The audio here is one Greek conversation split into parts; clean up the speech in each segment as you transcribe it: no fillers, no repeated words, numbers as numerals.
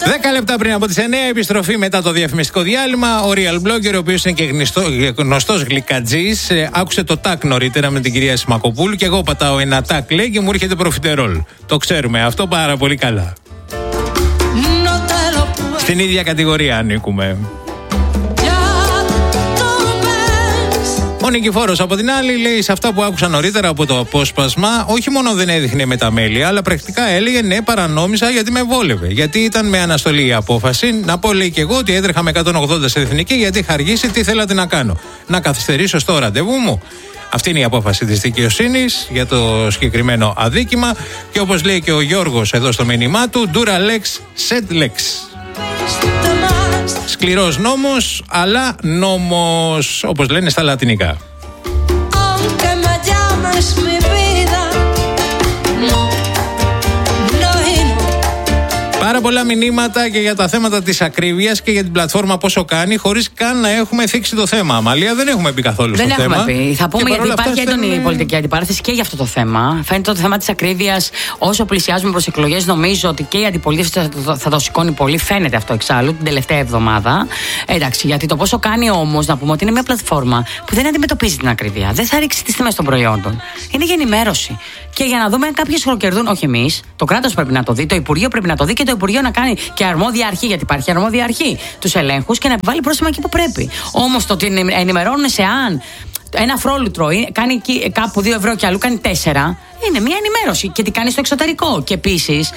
10 λεπτά πριν από τις 9, επιστροφή μετά το διαφημιστικό διάλειμμα. Ο Real Blogger, ο οποίος είναι και γνωστός γλυκατζής, άκουσε το τάκ νωρίτερα με την κυρία Σιμακοπούλου. Και εγώ πατάω ένα τάκ, λέει, και μου έρχεται προφιτερόλ. Το ξέρουμε αυτό πάρα πολύ καλά. Στην ίδια κατηγορία ανήκουμε. Ο Νικηφόρος από την άλλη λέει: σε αυτά που άκουσα νωρίτερα από το απόσπασμα, όχι μόνο δεν έδειχνε μεταμέλεια, αλλά πρακτικά έλεγε ναι, παρανόμησα γιατί με βόλευε. Γιατί ήταν με αναστολή η απόφαση. Να πω, λέει, και εγώ ότι έτρεχα με 180 σε εθνική, γιατί είχα αργήσει. Τι θέλατε να κάνω? Να καθυστερήσω στο ραντεβού μου? Αυτή είναι η απόφαση της δικαιοσύνης για το συγκεκριμένο αδίκημα. Και όπως λέει και ο Γιώργος εδώ στο μήνυμά του, Dura lex, sed lex. Σκληρός νόμος, αλλά νόμος, όπως λένε στα λατινικά. Πάρα πολλά μηνύματα και για τα θέματα της ακρίβειας και για την πλατφόρμα πόσο κάνει, χωρίς καν να έχουμε θίξει το θέμα. Αμαλία, δεν έχουμε πει καθόλου στο θέμα. Δεν έχουμε πει. Θα πούμε γιατί υπάρχει έντονη πολιτική αντιπαράθεση και για αυτό το θέμα. Φαίνεται το θέμα της ακρίβειας, όσο πλησιάζουμε προς εκλογές, νομίζω ότι και η αντιπολίτευση θα το σηκώνει πολύ. Φαίνεται αυτό εξάλλου την τελευταία εβδομάδα. Εντάξει, γιατί το πόσο κάνει όμως, να πούμε ότι είναι μια πλατφόρμα που δεν αντιμετωπίζει την ακρίβεια. Δεν θα ρίξει τις τιμές των προϊόντων. Είναι για ενημέρωση. Και για να δούμε αν κάποιες χωροκερδούν, όχι εμείς, το κράτος πρέπει να το δει, το Υπουργείο πρέπει να το δει και το Υπουργείο να κάνει και αρμόδια αρχή, γιατί υπάρχει αρμόδια αρχή, τους ελέγχους και να επιβάλλει πρόστιμα εκεί που πρέπει. Όμως το ότι ενημερώνουν σε αν ένα φρόλουτρο κάνει κάπου 2 ευρώ και αλλού κάνει 4, είναι μια ενημέρωση και τι κάνει στο εξωτερικό. Και επίσης,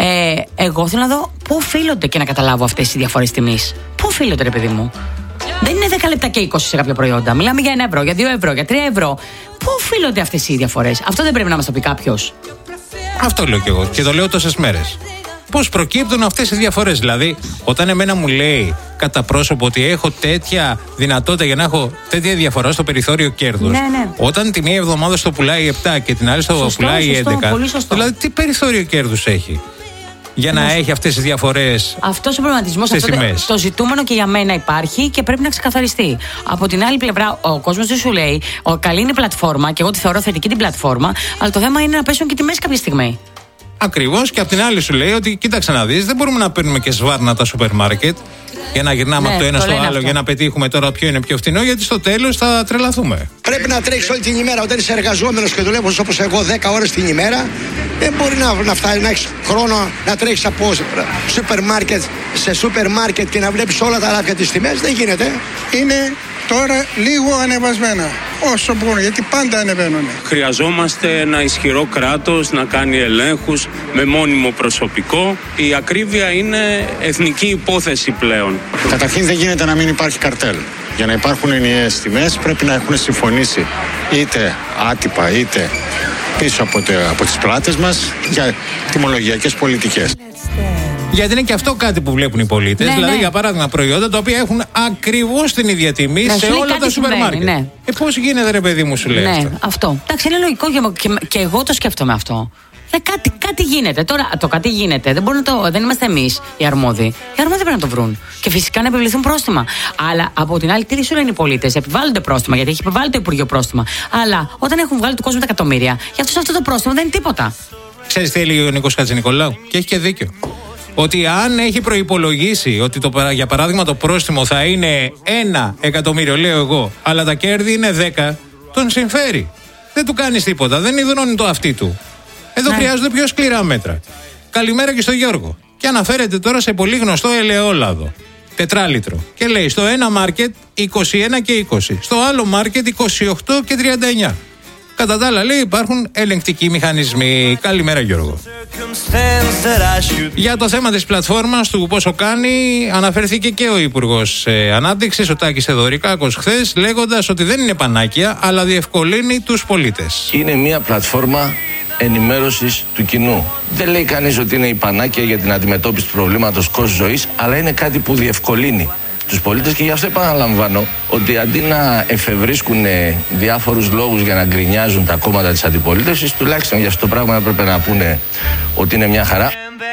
εγώ θέλω να δω πού οφείλονται και να καταλάβω αυτές οι διαφορές τιμής. Πού οφείλονται, ρε παιδί μου? Δεν είναι 10 λεπτά και 20 σε κάποια προϊόντα. Μιλάμε για 1 ευρώ, για 2 ευρώ, για 3 ευρώ. Πού οφείλονται αυτές οι διαφορές? Αυτό δεν πρέπει να μας το πει κάποιος? Αυτό λέω κι εγώ και το λέω τόσες μέρες. Πώς προκύπτουν αυτές οι διαφορές? Δηλαδή, όταν εμένα μου λέει κατά πρόσωπο ότι έχω τέτοια δυνατότητα για να έχω τέτοια διαφορά στο περιθώριο κέρδους, ναι. Όταν τη μία εβδομάδα στο πουλάει 7 και την άλλη στο πουλάει 11, δηλαδή τι περιθώριο κέρδους έχει για να έχει αυτές τις διαφορές? Αυτός ο προβληματισμός, το ζητούμενο και για μένα υπάρχει και πρέπει να ξεκαθαριστεί. Από την άλλη πλευρά, ο κόσμος δεν σου λέει: καλή είναι η πλατφόρμα, και εγώ τη θεωρώ θετική την πλατφόρμα, αλλά το θέμα είναι να πέσουν και τιμές κάποια στιγμή. Ακριβώς, και απ' την άλλη σου λέει ότι κοίταξε να δεις, δεν μπορούμε να παίρνουμε και σβάρνα τα σούπερ μάρκετ για να γυρνάμε από το ένα στο άλλο αυτό, για να πετύχουμε τώρα ποιο είναι πιο φθηνό, γιατί στο τέλος θα τρελαθούμε. Πρέπει να τρέξεις όλη την ημέρα. Όταν είσαι εργαζόμενος και δουλεύεις όπως εγώ 10 ώρες την ημέρα, δεν μπορεί να έχεις χρόνο να τρέχεις από σούπερ μάρκετ σε σούπερ μάρκετ και να βλέπεις όλα τα ράφια τις τιμές. Δεν γίνεται. Είναι τώρα λίγο ανεβασμένα. Όσο μπορούν, γιατί πάντα ανεβαίνουν. Χρειαζόμαστε ένα ισχυρό κράτος να κάνει ελέγχους με μόνιμο προσωπικό. Η ακρίβεια είναι εθνική υπόθεση πλέον. Καταρχήν δεν γίνεται να μην υπάρχει καρτέλ. Για να υπάρχουν ενιαίες τιμές πρέπει να έχουν συμφωνήσει είτε άτυπα είτε πίσω από τις πλάτες μας για τιμολογιακές πολιτικές. Γιατί είναι και αυτό κάτι που βλέπουν οι πολίτες. Ναι, δηλαδή, ναι. για παράδειγμα, προϊόντα τα οποία έχουν ακριβώς την ίδια τιμή σε όλα τα σούπερ μάρκετ. Ναι. Πώς γίνεται, ρε παιδί μου, σου λέει αυτό? Αυτό. Εντάξει, είναι λογικό και εγώ το σκέφτομαι αυτό. Κάτι γίνεται. Τώρα το κάτι γίνεται. Δεν είμαστε εμείς οι αρμόδιοι. Οι αρμόδιοι πρέπει να το βρουν. Και φυσικά να επιβληθούν πρόστιμα. Αλλά από την άλλη, τι σου λένε οι πολίτες? Επιβάλλονται πρόστιμα, γιατί έχει επιβάλει το Υπουργείο πρόστιμα. Αλλά όταν έχουν βγάλει του κόσμου τα εκατομμύρια, για αυτούς αυτό το πρόστιμο δεν είναι τίποτα. Ξέρεις τι έλεγε ο Νίκος Χατζηνικολάου? Και έχει και δίκιο. Ότι αν έχει προϋπολογίσει ότι για παράδειγμα το πρόστιμο θα είναι 1 εκατομμύριο, λέω εγώ, αλλά τα κέρδη είναι 10, τον συμφέρει. Δεν του κάνεις τίποτα, δεν υδρώνει το αυτί του. Εδώ χρειάζονται πιο σκληρά μέτρα. Καλημέρα και στο Γιώργο. Και αναφέρεται τώρα σε πολύ γνωστό ελαιόλαδο, 4 λίτρο. Και λέει στο ένα μάρκετ 21 και 20, στο άλλο μάρκετ 28 και 39. Κατά τα άλλα, λέει, υπάρχουν ελεγκτικοί μηχανισμοί. Καλημέρα, Γιώργο. Για το θέμα της πλατφόρμας του πόσο κάνει, αναφέρθηκε και ο Υπουργός Ανάπτυξης, ο Τάκης Θεοδωρικάκος, χθες, λέγοντας ότι δεν είναι πανάκια, αλλά διευκολύνει τους πολίτες. Είναι μια πλατφόρμα ενημέρωσης του κοινού. Δεν λέει κανείς ότι είναι η πανάκια για την αντιμετώπιση του προβλήματος κόστους ζωής, αλλά είναι κάτι που διευκολύνει τους πολίτες, και γι' αυτό επαναλαμβάνω ότι αντί να εφευρίσκουν διάφορους λόγους για να γκρινιάζουν τα κόμματα της αντιπολίτευσης, τουλάχιστον για αυτό το πράγμα έπρεπε να πούνε ότι είναι μια χαρά.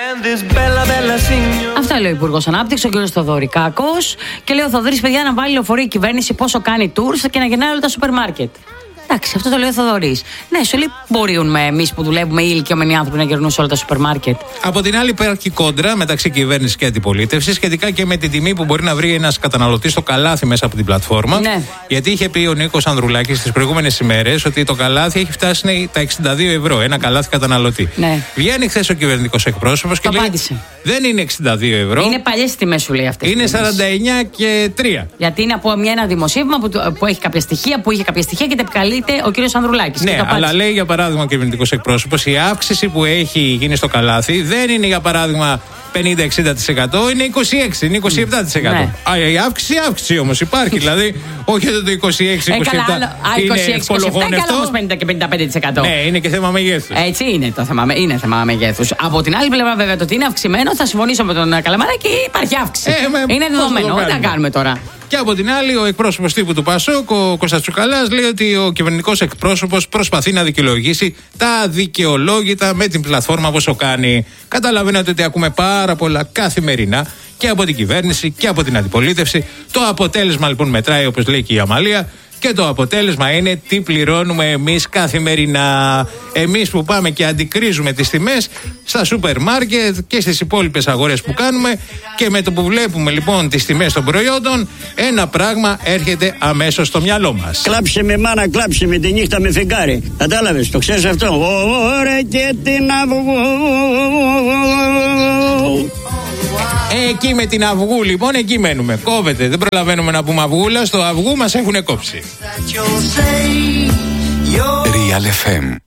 Αυτά λέει ο Υπουργός Ανάπτυξης, ο κ. Θεοδωρικάκος. Και λέει ο Θοδωρής, παιδιά, να βάλει λεωφορείο η κυβέρνηση πόσο κάνει tours και να γεννάει όλα τα σούπερ μάρκετ. Εντάξει, αυτό το λέει ο Θοδωρής. Ναι, σου λέει μπορούμε εμείς που δουλεύουμε οι ηλικιωμένοι άνθρωποι να γυρνούν σε όλα τα σούπερ μάρκετ. Από την άλλη, υπάρχει κόντρα μεταξύ κυβέρνησης και αντιπολίτευσης σχετικά και με την τιμή που μπορεί να βρει ένας καταναλωτής στο καλάθι μέσα από την πλατφόρμα. Ναι. Γιατί είχε πει ο Νίκος Ανδρουλάκης τις προηγούμενες ημέρες ότι το καλάθι έχει φτάσει τα 62 ευρώ. Ένα καλάθι καταναλωτή. Ναι. Βγαίνει χθες ο κυβερνητικός εκπρόσωπος και λέει: δεν είναι 62 ευρώ. Είναι παλιές τιμές, σου λέει αυτές. Είναι 49 και 3. Γιατί είναι από ένα δημοσίευμα που έχει κάποια στοιχεία, που είχε κάποια στοιχεία και τα επικαλείται ο κύριος Ανδρουλάκης. Ναι, αλλά λέει για παράδειγμα ο κυβερνητικός εκπρόσωπος, η αύξηση που έχει γίνει στο καλάθι δεν είναι για παράδειγμα 50-60%, είναι 26%, είναι 27%. Ναι. Η αύξηση όμως υπάρχει, δηλαδή όχι ότι το 26-27% είναι ευκολογόνευτο. Όμως 50 και 55%. Ναι, είναι και θέμα μεγέθους. Έτσι είναι το θέμα, είναι θέμα μεγέθους. Από την άλλη πλευρά βέβαια το ότι είναι αυξημένο, θα συμφωνήσω με τον Καλαμαράκη, υπάρχει αύξηση. Είναι δεδομένο, τι να κάνουμε τώρα. Και από την άλλη, ο εκπρόσωπος τύπου του Πασόκ, ο Κώστας Τσουκαλάς, λέει ότι ο κυβερνητικός εκπρόσωπος προσπαθεί να δικαιολογήσει τα αδικαιολόγητα με την πλατφόρμα όσο κάνει. Καταλαβαίνετε ότι ακούμε πάρα πολλά καθημερινά και από την κυβέρνηση και από την αντιπολίτευση. Το αποτέλεσμα λοιπόν μετράει, όπως λέει και η Αμαλία. Και το αποτέλεσμα είναι τι πληρώνουμε εμείς καθημερινά. Εμείς που πάμε και αντικρίζουμε τις τιμές στα σούπερ μάρκετ και στις υπόλοιπες αγορές που κάνουμε, και με το που βλέπουμε λοιπόν τις τιμές των προϊόντων, ένα πράγμα έρχεται αμέσως στο μυαλό μας. Κλάψε με μάνα, κλάψε με τη νύχτα με φεγγάρι. Κατάλαβες, το ξέρεις αυτό? Ωραία και την αυγού. Εκεί με την αυγού λοιπόν, εκεί μένουμε. Κόβεται, δεν προλαβαίνουμε να πούμε αυγούλα. Στο αυγού μας έχουνε κόψει. Real FM